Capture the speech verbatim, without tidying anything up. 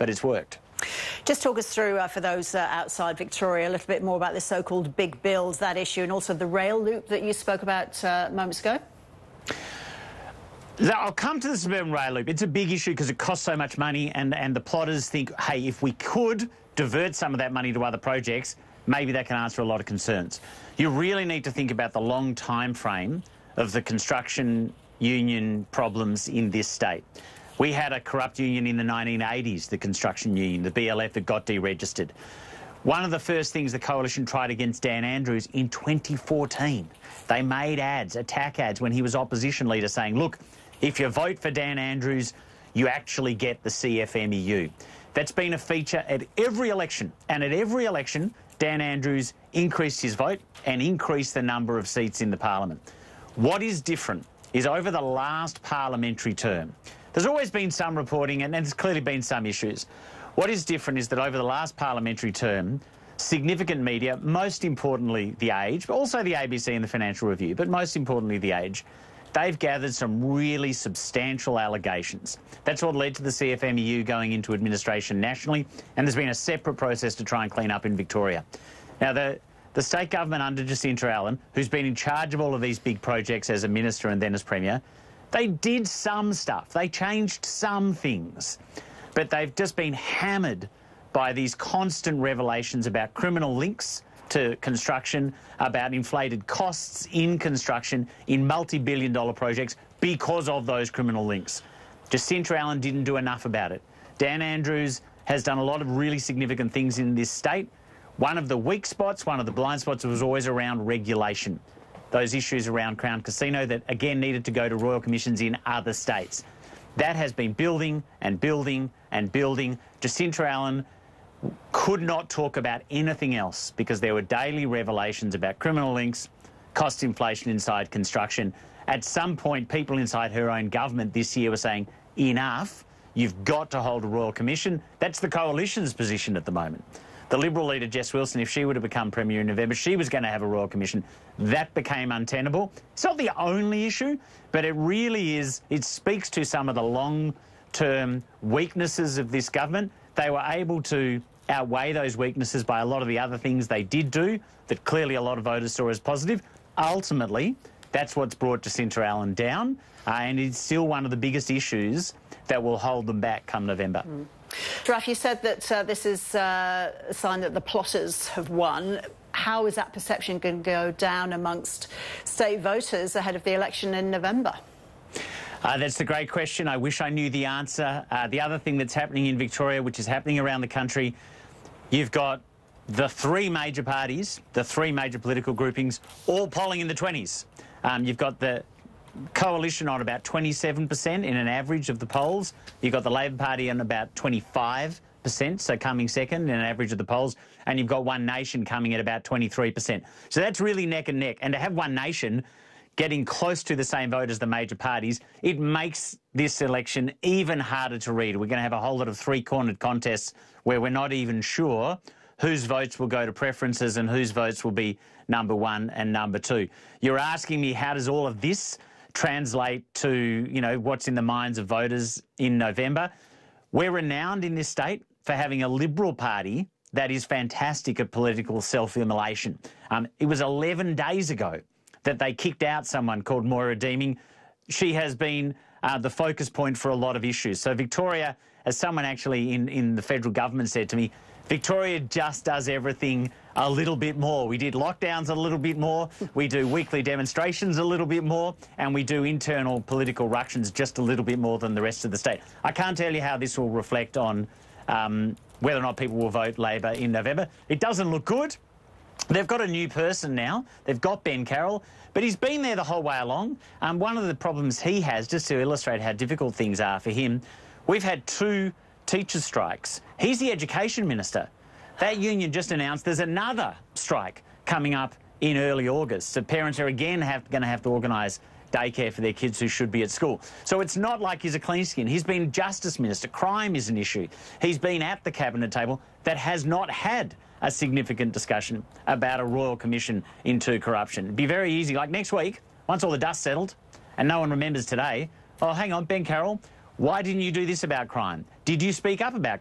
but it's worked. Just talk us through, uh, for those uh, outside Victoria, a little bit more about the so-called big bills, that issue, and also the rail loop that you spoke about uh, moments ago. I'll come to the suburban rail loop. It's a big issue because it costs so much money, and, and the plotters think, hey, if we could divert some of that money to other projects, maybe that can answer a lot of concerns. You really need to think about the long time frame of the construction union problems in this state. We had a corrupt union in the nineteen eighties, the construction union, the B L F, that got deregistered. One of the first things the Coalition tried against Dan Andrews in twenty fourteen, they made ads, attack ads, when he was opposition leader, saying, look, if you vote for Dan Andrews, you actually get the C F M E U. That's been a feature at every election, and at every election, Dan Andrews increased his vote and increased the number of seats in the parliament. What is different is over the last parliamentary term, there's always been some reporting and there's clearly been some issues. What is different is that over the last parliamentary term, significant media, most importantly The Age, but also the A B C and the Financial Review, but most importantly The Age, they've gathered some really substantial allegations. That's what led to the C F M E U going into administration nationally, and there's been a separate process to try and clean up in Victoria. Now, the, the state government under Jacinta Allan, who's been in charge of all of these big projects as a minister and then as premier, they did some stuff. They changed some things. But they've just been hammered by these constant revelations about criminal links to construction, about inflated costs in construction, in multi-billion dollar projects because of those criminal links. Jacinta Allan didn't do enough about it. Dan Andrews has done a lot of really significant things in this state. One of the weak spots, one of the blind spots was always around regulation. Those issues around Crown Casino that, again, needed to go to royal commissions in other states. That has been building and building and building. Jacinta Allan could not talk about anything else because there were daily revelations about criminal links, cost inflation inside construction. At some point, people inside her own government this year were saying, enough, you've got to hold a royal commission. That's the Coalition's position at the moment. The Liberal leader, Jess Wilson, if she were to become Premier in November, she was going to have a royal commission. That became untenable. It's not the only issue, but it really is, it speaks to some of the long-term weaknesses of this government. They were able to outweigh those weaknesses by a lot of the other things they did do that clearly a lot of voters saw as positive. Ultimately, that's what's brought Jacinta Allan down, uh, and it's still one of the biggest issues that will hold them back come November. Mm. Raf, you said that uh, this is uh, a sign that the plotters have won. How is that perception going to go down amongst state voters ahead of the election in November? Uh, that's a great question. I wish I knew the answer. Uh, the other thing that's happening in Victoria, which is happening around the country, you've got the three major parties, the three major political groupings, all polling in the twenties. Um, you've got the Coalition on about twenty-seven percent in an average of the polls. You've got the Labor Party on about twenty-five percent, so coming second in an average of the polls. And you've got One Nation coming at about twenty-three percent. So that's really neck and neck. And to have One Nation getting close to the same vote as the major parties, it makes this election even harder to read. We're going to have a whole lot of three-cornered contests where we're not even sure whose votes will go to preferences and whose votes will be number one and number two. You're asking me, how does all of this translate to, you know, what's in the minds of voters in November? We're renowned in this state for having a Liberal Party that is fantastic at political self-immolation. Um, it was eleven days ago that they kicked out someone called Moira Deeming. She has been uh, the focus point for a lot of issues. So Victoria, as someone actually in, in the federal government said to me, Victoria just does everything a little bit more. We did lockdowns a little bit more, we do weekly demonstrations a little bit more, and we do internal political ructions just a little bit more than the rest of the state. I can't tell you how this will reflect on um, whether or not people will vote Labor in November. It doesn't look good. They've got a new person now. They've got Ben Carroll, but he's been there the whole way along. Um, one of the problems he has, just to illustrate how difficult things are for him, we've had two teachers' strikes. He's the Education Minister. That union just announced there's another strike coming up in early August. So parents are again have, going to have to organise daycare for their kids who should be at school. So it's not like he's a clean skin. He's been Justice Minister. Crime is an issue. He's been at the Cabinet table that has not had a significant discussion about a royal commission into corruption. It'd be very easy. Like next week, once all the dust settled and no one remembers today, oh, hang on, Ben Carroll, why didn't you do this about crime? Did you speak up about